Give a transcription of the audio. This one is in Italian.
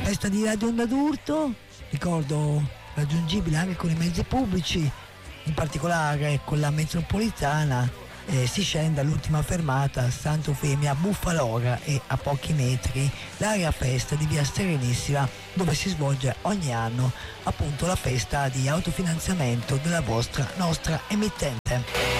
Festa di Radio Onda d'Urto, ricordo raggiungibile anche con i mezzi pubblici, in particolare con la metropolitana. Si scende all'ultima fermata Santo Eufemia a Buffalora e a pochi metri l'area festa di via Serenissima, dove si svolge ogni anno appunto la festa di autofinanziamento della nostra emittente.